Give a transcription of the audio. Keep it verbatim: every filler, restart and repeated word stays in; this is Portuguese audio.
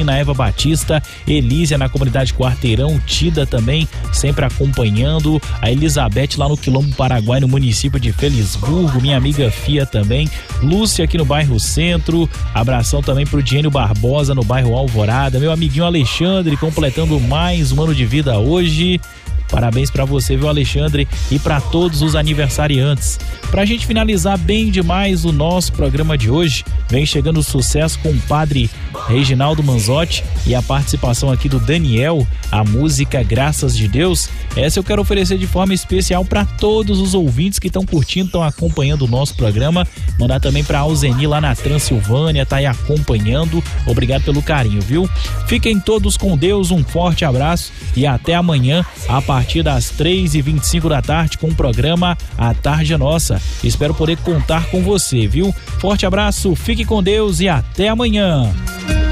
Regina, Eva Batista, Elísia na comunidade Quarteirão, Tida também, sempre acompanhando, a Elizabeth lá no Quilombo Paraguai, no município de Felisburgo, minha amiga Fia também, Lúcia aqui no bairro Centro, abração também pro Diênio Barbosa no bairro Alvorada, meu amiguinho Alexandre completando mais um ano de vida hoje. Parabéns pra você, viu, Alexandre, e pra todos os aniversariantes. Pra gente finalizar bem demais o nosso programa de hoje, vem chegando o sucesso com o padre Reginaldo Manzotti e a participação aqui do Daniel, a música Graças de Deus. Essa eu quero oferecer de forma especial para todos os ouvintes que estão curtindo, estão acompanhando o nosso programa. Mandar também pra Alzeni lá na Transilvânia, tá aí acompanhando. Obrigado pelo carinho, viu? Fiquem todos com Deus, um forte abraço e até amanhã, a partir das três e vinte e cinco da tarde, com o programa A Tarde é Nossa. Espero poder contar com você, viu? Forte abraço, fique com Deus e até amanhã.